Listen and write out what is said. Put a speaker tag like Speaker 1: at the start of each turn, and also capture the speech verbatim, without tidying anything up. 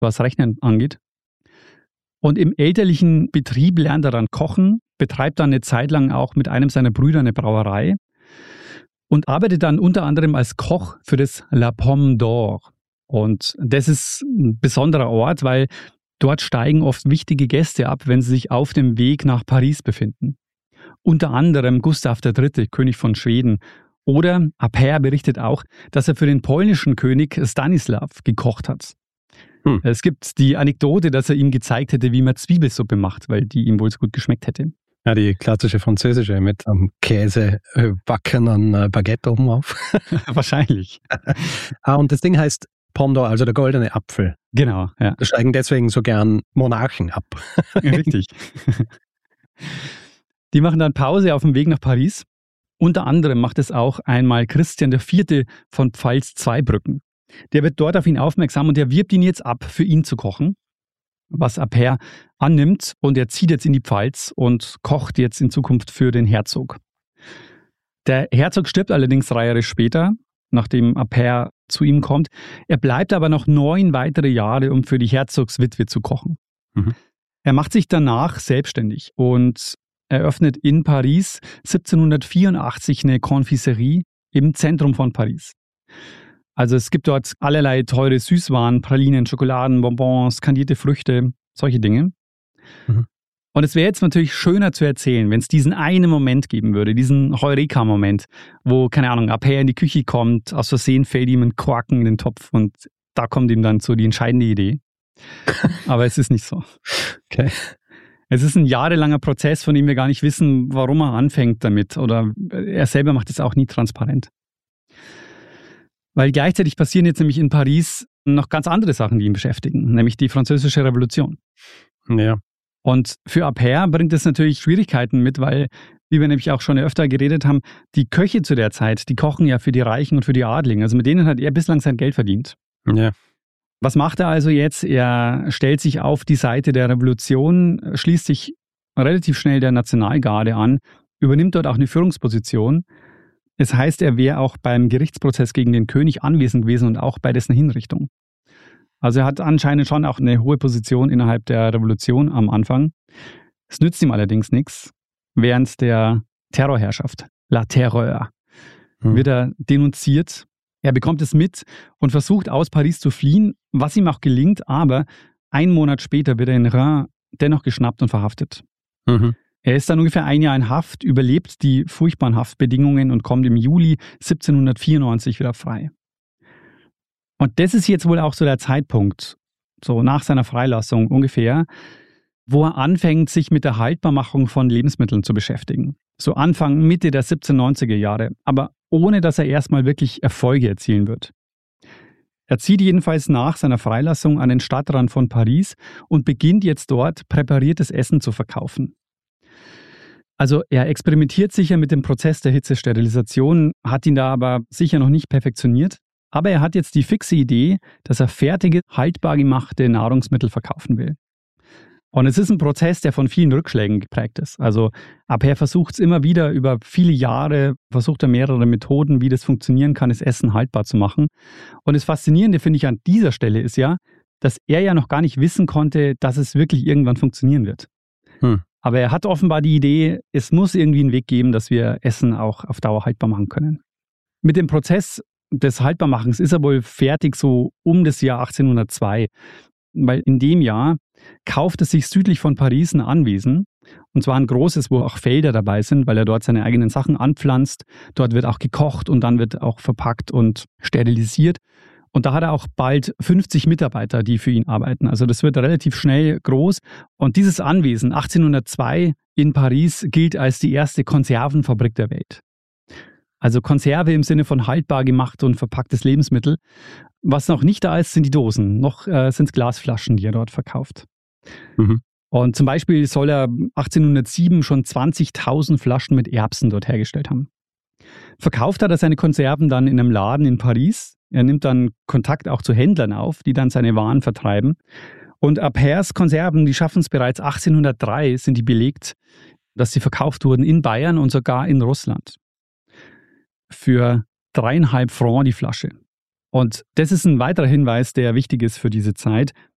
Speaker 1: was Rechnen angeht. Und im elterlichen Betrieb lernt er dann kochen, betreibt dann eine Zeit lang auch mit einem seiner Brüder eine Brauerei und arbeitet dann unter anderem als Koch für das La Pomme d'Or. Und das ist ein besonderer Ort, weil dort steigen oft wichtige Gäste ab, wenn sie sich auf dem Weg nach Paris befinden. Unter anderem Gustav der Dritte, König von Schweden. Oder Appert berichtet auch, dass er für den polnischen König Stanislav gekocht hat. Hm. Es gibt die Anekdote, dass er ihm gezeigt hätte, wie man Zwiebelsuppe macht, weil die ihm wohl so gut geschmeckt hätte.
Speaker 2: Ja, die klassische französische mit am Käse äh, backenen äh, Baguette oben auf.
Speaker 1: Wahrscheinlich.
Speaker 2: Ah, und das Ding heißt Pomme d'Or, also der goldene Apfel.
Speaker 1: Genau, ja.
Speaker 2: Da steigen deswegen so gern Monarchen ab.
Speaker 1: Richtig. Die machen dann Pause auf dem Weg nach Paris. Unter anderem macht es auch einmal Christian der Vierte von Pfalz-Zweibrücken. Der wird dort auf ihn aufmerksam und der wirbt ihn jetzt ab, für ihn zu kochen, was Appert annimmt, und er zieht jetzt in die Pfalz und kocht jetzt in Zukunft für den Herzog. Der Herzog stirbt allerdings drei Jahre später, nachdem Appert zu ihm kommt. Er bleibt aber noch neun weitere Jahre, um für die Herzogswitwe zu kochen. Mhm. Er macht sich danach selbstständig und eröffnet in Paris siebzehnhundertvierundachtzig eine Confiserie im Zentrum von Paris. Also es gibt dort allerlei teure Süßwaren, Pralinen, Schokoladen, Bonbons, kandierte Früchte, solche Dinge. Mhm. Und es wäre jetzt natürlich schöner zu erzählen, wenn es diesen einen Moment geben würde, diesen Heureka-Moment, wo, keine Ahnung, Appert in die Küche kommt, aus Versehen fällt ihm ein Korken in den Topf und da kommt ihm dann so die entscheidende Idee. Aber es ist nicht so.
Speaker 2: Okay.
Speaker 1: Es ist ein jahrelanger Prozess, von dem wir gar nicht wissen, warum er anfängt damit. Oder er selber macht es auch nie transparent. Weil gleichzeitig passieren jetzt nämlich in Paris noch ganz andere Sachen, die ihn beschäftigen, nämlich die Französische Revolution.
Speaker 2: Ja.
Speaker 1: Und für Appert bringt es natürlich Schwierigkeiten mit, weil, wie wir nämlich auch schon öfter geredet haben, die Köche zu der Zeit, die kochen ja für die Reichen und für die Adligen. Also mit denen hat er bislang sein Geld verdient.
Speaker 2: Ja.
Speaker 1: Was macht er also jetzt? Er stellt sich auf die Seite der Revolution, schließt sich relativ schnell der Nationalgarde an, übernimmt dort auch eine Führungsposition. Es heißt, er wäre auch beim Gerichtsprozess gegen den König anwesend gewesen und auch bei dessen Hinrichtung. Also er hat anscheinend schon auch eine hohe Position innerhalb der Revolution am Anfang. Es nützt ihm allerdings nichts. Während der Terrorherrschaft, La Terreur, hm. wird er denunziert. Er bekommt es mit und versucht aus Paris zu fliehen, was ihm auch gelingt, aber einen Monat später wird er in Reims dennoch geschnappt und verhaftet. Mhm. Er ist dann ungefähr ein Jahr in Haft, überlebt die furchtbaren Haftbedingungen und kommt im Juli siebzehnhundertvierundneunzig wieder frei. Und das ist jetzt wohl auch so der Zeitpunkt, so nach seiner Freilassung ungefähr, wo er anfängt, sich mit der Haltbarmachung von Lebensmitteln zu beschäftigen. So Anfang, Mitte der siebzehnhundertneunziger Jahre, aber ohne dass er erstmal wirklich Erfolge erzielen wird. Er zieht jedenfalls nach seiner Freilassung an den Stadtrand von Paris und beginnt jetzt dort präpariertes Essen zu verkaufen. Also er experimentiert sicher mit dem Prozess der Hitzesterilisation, hat ihn da aber sicher noch nicht perfektioniert. Aber er hat jetzt die fixe Idee, dass er fertige, haltbar gemachte Nahrungsmittel verkaufen will. Und es ist ein Prozess, der von vielen Rückschlägen geprägt ist. Also Appert versucht es immer wieder über viele Jahre, versucht er mehrere Methoden, wie das funktionieren kann, das Essen haltbar zu machen. Und das Faszinierende, finde ich, an dieser Stelle ist ja, dass er ja noch gar nicht wissen konnte, dass es wirklich irgendwann funktionieren wird. Hm. Aber er hat offenbar die Idee, es muss irgendwie einen Weg geben, dass wir Essen auch auf Dauer haltbar machen können. Mit dem Prozess des Haltbarmachens ist er wohl fertig so um das Jahr achtzehnhundertzwei. Weil in dem Jahr kauft er sich südlich von Paris ein Anwesen, und zwar ein großes, wo auch Felder dabei sind, weil er dort seine eigenen Sachen anpflanzt. Dort wird auch gekocht und dann wird auch verpackt und sterilisiert. Und da hat er auch bald fünfzig Mitarbeiter, die für ihn arbeiten. Also das wird relativ schnell groß. Und dieses Anwesen achtzehnhundertzwei in Paris gilt als die erste Konservenfabrik der Welt. Also Konserve im Sinne von haltbar gemacht und verpacktes Lebensmittel. Was noch nicht da ist, sind die Dosen. Noch äh, sind es Glasflaschen, die er dort verkauft. Mhm. Und zum Beispiel soll er achtzehnhundertsieben schon zwanzigtausend Flaschen mit Erbsen dort hergestellt haben. Verkauft hat er seine Konserven dann in einem Laden in Paris. Er nimmt dann Kontakt auch zu Händlern auf, die dann seine Waren vertreiben. Und Apperts Konserven, die schaffen es bereits achtzehnhundertdrei, sind die belegt, dass sie verkauft wurden in Bayern und sogar in Russland. Für dreieinhalb Francs die Flasche. Und das ist ein weiterer Hinweis, der wichtig ist für diese Zeit.